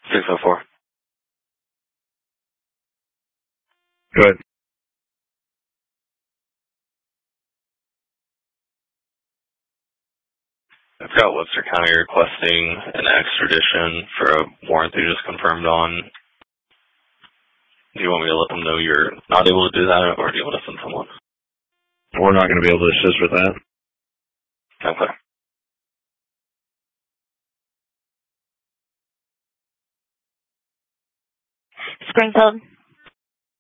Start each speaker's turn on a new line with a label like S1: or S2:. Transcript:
S1: 604.
S2: Go ahead.
S1: I've got Webster County requesting an extradition for a warrant they just confirmed on. Do you want me to let them know you're not able to do that, or do you want to send someone?
S2: We're not going to be able to assist with that.
S1: Okay.
S3: Springfield.